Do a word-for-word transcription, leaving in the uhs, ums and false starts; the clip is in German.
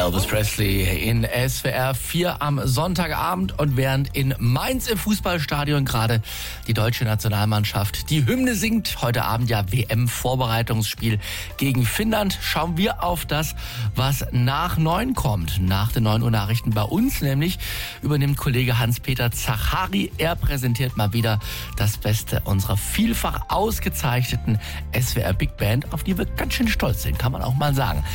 Elvis Presley in S W R vier am Sonntagabend, und während in Mainz im Fußballstadion gerade die deutsche Nationalmannschaft die Hymne singt, heute Abend ja W M-Vorbereitungsspiel gegen Finnland, schauen wir auf das, was nach neun kommt. Nach den neun Uhr Nachrichten bei uns nämlich übernimmt Kollege Hans-Peter Zachari. Er präsentiert mal wieder das Beste unserer vielfach ausgezeichneten S W R Big Band, auf die wir ganz schön stolz sind, kann man auch mal sagen.